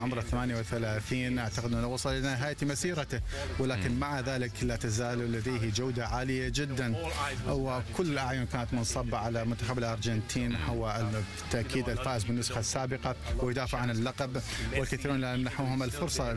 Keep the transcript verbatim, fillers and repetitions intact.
عمره ثمانية وثلاثين، أعتقد أنه وصل إلى نهاية مسيرته، ولكن مع ذلك لا تزال لديه جودة عالية جدا، وكل الأعين كانت منصبة على منتخب الأرجنتين. هو بالتأكيد الفائز بالنسخة السابقة ويدافع عن اللقب، والكثيرون لا يمنحهم الفرصة